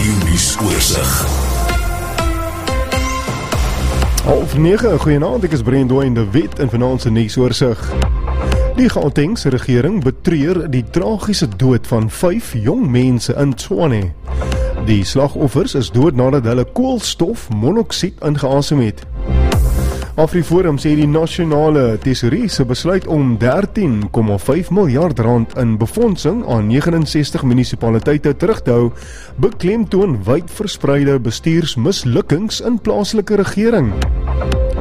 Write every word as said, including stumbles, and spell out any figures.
Nuusoorseig. Half nege, goeienaand, ek is Brendo in de Wet en vanaand se nuusoorseig. Die Gautengse regering betreur die tragiese dood van vyf jong mense in Tshwane. Die slagoffers is dood nadat hulle koolstofmonoksied ingeasem het. AfriForum sê die nasionale tesourie se besluit om dertien komma vyf miljard rand in befondsing aan negenensestig munisipaliteite terug te hou, beklemtoon wyd verspreide bestuursmislukkings in plaaslike regering.